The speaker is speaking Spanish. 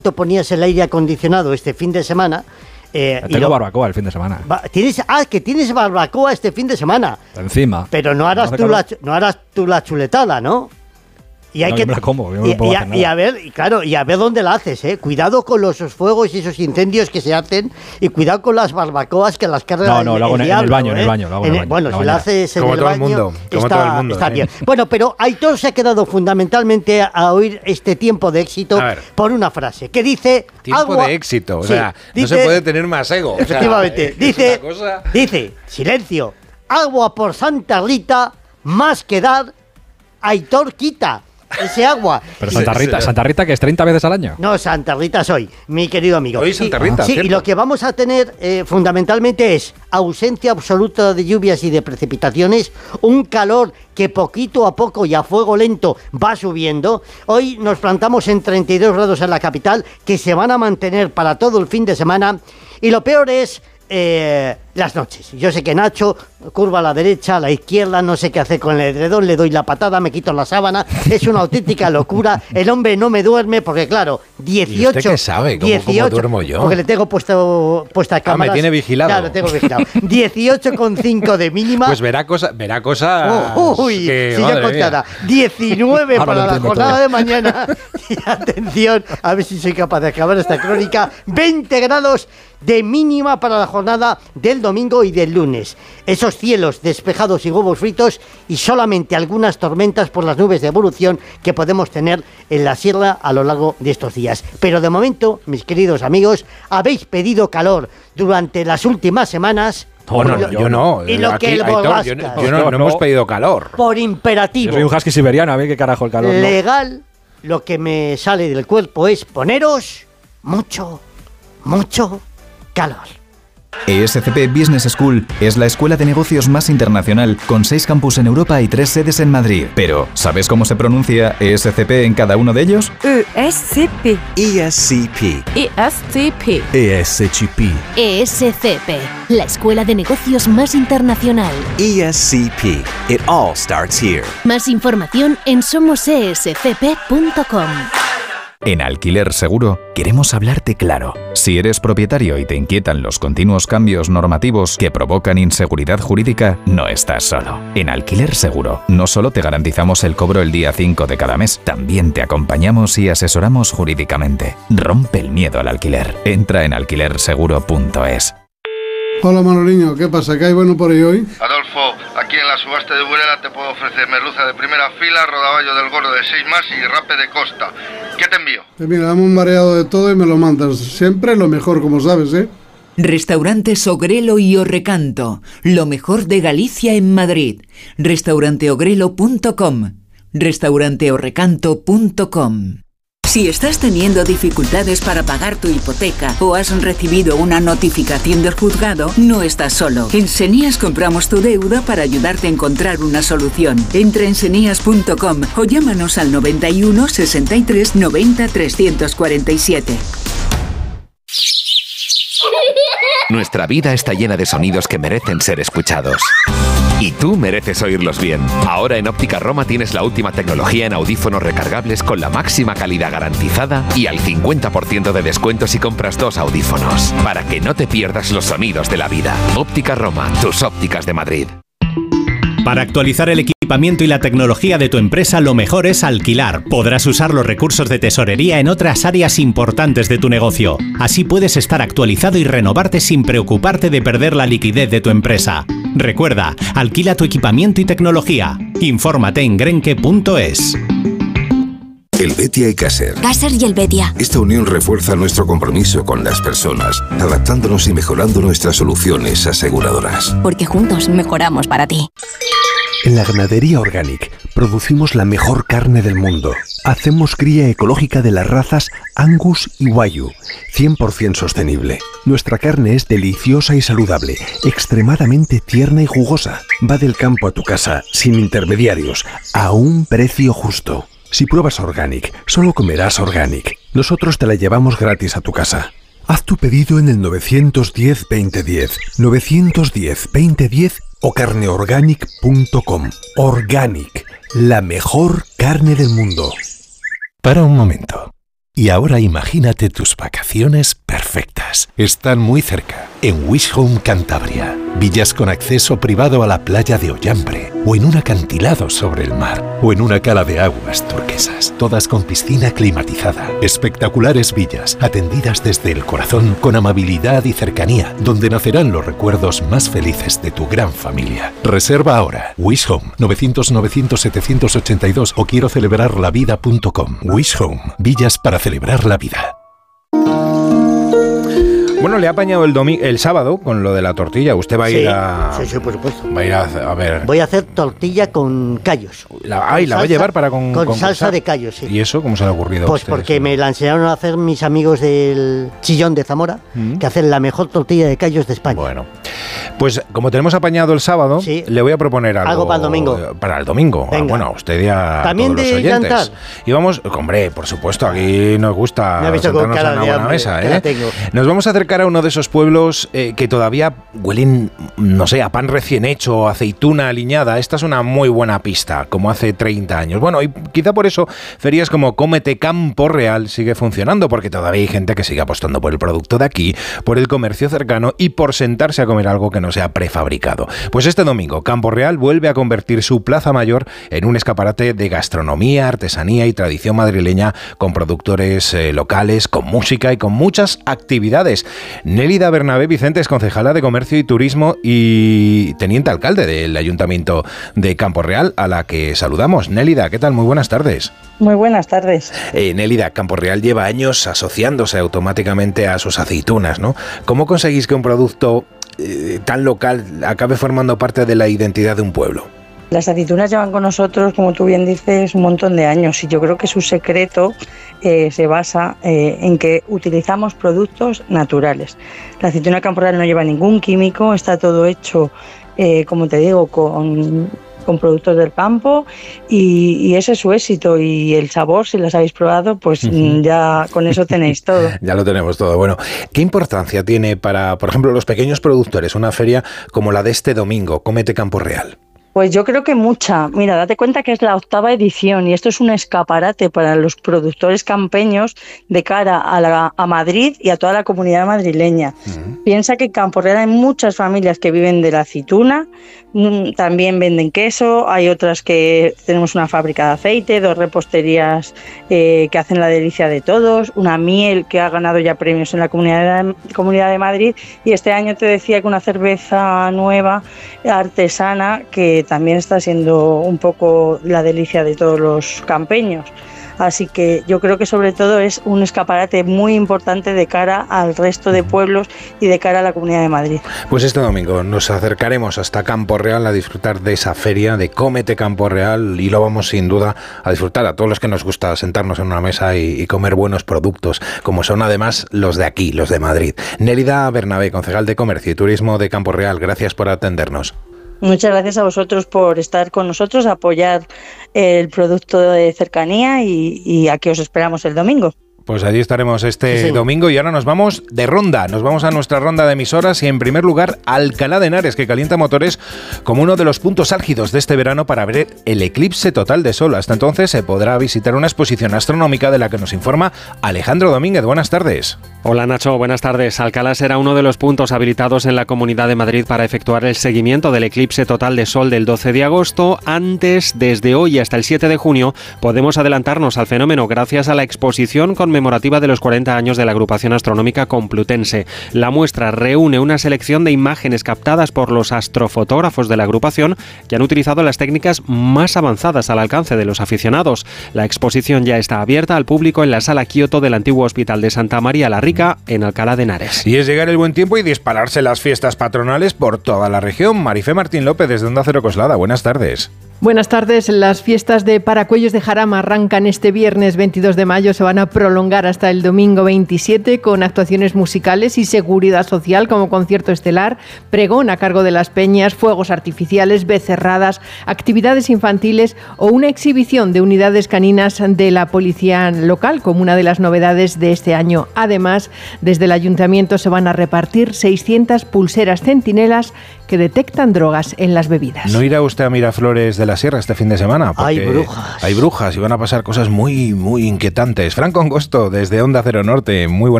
tú ponías el aire acondicionado este fin de semana. Tengo barbacoa el fin de semana. Tienes barbacoa este fin de semana. Encima. Pero no harás tú la chuletada, ¿no? Y hay no, que yo me la como, yo no puedo hacer nada. y a ver dónde la haces, ¿eh? Cuidado con los fuegos y esos incendios que se hacen, y cuidado con las barbacoas que las carga lo hago en el baño, Bueno, si la haces en como el todo baño, el mundo, como todo el mundo, está sí. bien. Bueno, pero Aitor se ha quedado fundamentalmente a oír este tiempo de éxito por una frase que dice... Tiempo de éxito, o sea, no se puede tener más ego. Efectivamente, o sea, dice, silencio, agua por Santa Rita, más que dar, Aitor quita ese agua. Pero Santa Rita, que es 30 veces al año. No, Santa Rita soy, mi querido amigo. Hoy Santa Rita, sí, y lo que vamos a tener fundamentalmente es ausencia absoluta de lluvias y de precipitaciones, un calor que poquito a poco y a fuego lento va subiendo. Hoy nos plantamos en 32 grados en la capital, que se van a mantener para todo el fin de semana, y lo peor es... las noches. Yo sé que Nacho curva a la derecha, a la izquierda, no sé qué hacer con el edredón, le doy la patada, me quito la sábana, es una auténtica locura. El hombre no me duerme porque, claro, 18... ¿Y usted qué sabe? ¿Cómo duermo yo? Porque le tengo puesta cámaras. ¿Me tiene vigilado? Claro, tengo vigilado. 18,5 de mínima. Pues verá cosas Uy, que, si yo contara 19 para la jornada de mañana. Y atención, a ver si soy capaz de acabar esta crónica. 20 grados de mínima para la jornada del domingo y del lunes. Esos cielos despejados y huevos fritos, y solamente algunas tormentas por las nubes de evolución que podemos tener en la sierra a lo largo de estos días. Pero de momento, mis queridos amigos, habéis pedido calor durante las últimas semanas. Yo no. Y lo Aquí, que el Aitor, no hemos pedido calor. Por imperativo. Yo soy un husky siberiano, a ver qué carajo el calor. Legal, lo que me sale del cuerpo es poneros mucho calor. ESCP Business School es la escuela de negocios más internacional, con 6 campus en Europa y 3 sedes en Madrid. Pero, ¿sabes cómo se pronuncia ESCP en cada uno de ellos? ESCP. ESCP. ESCP. ESCP. ESCP, la escuela de negocios más internacional. ESCP. It all starts here. Más información en somosescp.com. En Alquiler Seguro queremos hablarte claro. Si eres propietario y te inquietan los continuos cambios normativos que provocan inseguridad jurídica, no estás solo. En Alquiler Seguro no solo te garantizamos el cobro el día 5 de cada mes, también te acompañamos y asesoramos jurídicamente. Rompe el miedo al alquiler. Entra en alquilerseguro.es. Hola Manoliño, ¿qué pasa? ¿Qué hay bueno por ahí hoy? Adolfo, aquí en la subasta de Burela te puedo ofrecer merluza de primera fila, rodaballo del gordo de 6 más y rape de costa. ¿Qué te envío? Mira, dame un mareado de todo y me lo mandas. Siempre lo mejor, como sabes, ¿eh? Restaurantes Ogrelo y Orrecanto, lo mejor de Galicia en Madrid. Restauranteogrelo.com, restauranteorrecanto.com. Si estás teniendo dificultades para pagar tu hipoteca o has recibido una notificación del juzgado, no estás solo. En Senías compramos tu deuda para ayudarte a encontrar una solución. Entra en senías.com o llámanos al 91 63 90 347. Nuestra vida está llena de sonidos que merecen ser escuchados. Y tú mereces oírlos bien. Ahora en Óptica Roma tienes la última tecnología en audífonos recargables con la máxima calidad garantizada y al 50% de descuento si compras 2 audífonos. Para que no te pierdas los sonidos de la vida. Óptica Roma, tus ópticas de Madrid. Para actualizar el equipamiento y la tecnología de tu empresa, lo mejor es alquilar. Podrás usar los recursos de tesorería en otras áreas importantes de tu negocio. Así puedes estar actualizado y renovarte sin preocuparte de perder la liquidez de tu empresa. Recuerda, alquila tu equipamiento y tecnología. Infórmate en grenke.es. Helvetia y Caser. Caser y Helvetia. Esta unión refuerza nuestro compromiso con las personas, adaptándonos y mejorando nuestras soluciones aseguradoras. Porque juntos mejoramos para ti. En la ganadería Organic producimos la mejor carne del mundo. Hacemos cría ecológica de las razas Angus y Wagyu, 100% sostenible. Nuestra carne es deliciosa y saludable, extremadamente tierna y jugosa. Va del campo a tu casa, sin intermediarios, a un precio justo. Si pruebas Organic, solo comerás Organic. Nosotros te la llevamos gratis a tu casa. Haz tu pedido en el 910-2010, 910-2010 o carneorganic.com. Organic, la mejor carne del mundo. Para un momento. Y ahora imagínate tus vacaciones perfectas. Están muy cerca, en Wish Home Cantabria. Villas con acceso privado a la playa de Ollambre, o en un acantilado sobre el mar, o en una cala de aguas turquesas, todas con piscina climatizada. Espectaculares villas, atendidas desde el corazón, con amabilidad y cercanía, donde nacerán los recuerdos más felices de tu gran familia. Reserva ahora. Wish Home, 900-900-782 o quiero celebrarlavida.com. Wish Home, villas para celebrar la vida. Bueno, le ha apañado el sábado con lo de la tortilla. Usted va a ir a... Sí, por supuesto. Va a ir a ver... Voy a hacer tortilla con callos. ¿La va a llevar para con salsa de callos, sí. ¿Y eso cómo se le ha ocurrido Pues a usted? Porque me la enseñaron a hacer mis amigos del Chillón de Zamora, que hacen la mejor tortilla de callos de España. Bueno, pues como tenemos apañado el sábado, le voy a proponer algo para el domingo. Para el domingo. Bueno, a usted y a ¿también todos los de oyentes. cantar? Y vamos, hombre, por supuesto, aquí nos gusta sentarnos en una buena mesa. Nos vamos a acercar a uno de esos pueblos que todavía huelen, no sé, a pan recién hecho, aceituna aliñada. Esta es una muy buena pista, como hace 30 años. Bueno, y quizá por eso ferias como Cómete Campo Real sigue funcionando, porque todavía hay gente que sigue apostando por el producto de aquí, por el comercio cercano y por sentarse a comer algo que no sea prefabricado. Pues este domingo, Campo Real vuelve a convertir su plaza mayor en un escaparate de gastronomía, artesanía y tradición madrileña, con productores locales, con música y con muchas actividades. Nélida Bernabé Vicente es concejala de Comercio y Turismo y teniente alcalde del Ayuntamiento de Campo Real, a la que saludamos. Nélida, ¿qué tal? Muy buenas tardes. Muy buenas tardes. Nélida, Campo Real lleva años asociándose automáticamente a sus aceitunas, ¿no? ¿Cómo conseguís que un producto tan local acabe formando parte de la identidad de un pueblo? Las aceitunas llevan con nosotros, como tú bien dices, un montón de años y yo creo que su secreto se basa en que utilizamos productos naturales. La aceituna Campo Real no lleva ningún químico, está todo hecho, como te digo, con productos del campo y ese es su éxito y el sabor, si las habéis probado, pues ya con eso tenéis todo. Ya lo tenemos todo. Bueno, ¿qué importancia tiene para, por ejemplo, los pequeños productores una feria como la de este domingo, Cómete Campo Real? Pues yo creo que mucha. Mira, date cuenta que es la 8ª edición y esto es un escaparate para los productores campeños de cara a Madrid y a toda la comunidad madrileña. Piensa que en Campo Real hay muchas familias que viven de la aceituna, también venden queso, hay otras que tenemos una fábrica de aceite, 2 reposterías que hacen la delicia de todos, una miel que ha ganado ya premios en la Comunidad de Madrid y este año te decía que una cerveza nueva, artesana, que también está siendo un poco la delicia de todos los campeños. Así que yo creo que sobre todo es un escaparate muy importante de cara al resto de pueblos y de cara a la Comunidad de Madrid. Pues este domingo nos acercaremos hasta Campo Real a disfrutar de esa feria de Cómete Campo Real y lo vamos sin duda a disfrutar a todos los que nos gusta sentarnos en una mesa y comer buenos productos, como son además los de aquí, los de Madrid. Nélida Bernabé, concejal de Comercio y Turismo de Campo Real, gracias por atendernos. Muchas gracias a vosotros por estar con nosotros, apoyar el producto de cercanía y aquí os esperamos el domingo. Pues allí estaremos este domingo y ahora nos vamos de ronda, nos vamos a nuestra ronda de emisoras y en primer lugar Alcalá de Henares, que calienta motores como uno de los puntos álgidos de este verano para ver el eclipse total de sol. Hasta entonces se podrá visitar una exposición astronómica de la que nos informa Alejandro Domínguez. Buenas tardes. Hola Nacho, buenas tardes. Alcalá será uno de los puntos habilitados en la Comunidad de Madrid para efectuar el seguimiento del eclipse total de sol del 12 de agosto. Antes, desde hoy hasta el 7 de junio, podemos adelantarnos al fenómeno gracias a la exposición conmemorativa de los 40 años de la agrupación astronómica complutense. La muestra reúne una selección de imágenes captadas por los astrofotógrafos de la agrupación que han utilizado las técnicas más avanzadas al alcance de los aficionados. La exposición ya está abierta al público en la Sala Kioto del antiguo Hospital de Santa María la Rica, en Alcalá de Henares. Y es llegar el buen tiempo y dispararse las fiestas patronales por toda la región. Marifé Martín López, desde Onda Cero Coslada. Buenas tardes. Buenas tardes. Las fiestas de Paracuellos de Jarama arrancan este viernes 22 de mayo, se van a prolongar hasta el domingo 27 con actuaciones musicales y seguridad social como concierto estelar, pregón a cargo de las peñas, fuegos artificiales, becerradas, actividades infantiles o una exhibición de unidades caninas de la policía local como una de las novedades de este año. Además, desde el ayuntamiento se van a repartir 600 pulseras centinelas que detectan drogas en las bebidas. ¿No irá usted a Miraflores de la la Sierra este fin de semana. Hay brujas. Hay brujas y van a pasar cosas muy, muy inquietantes. Franco Angosto, desde Onda Cero Norte, muy buenas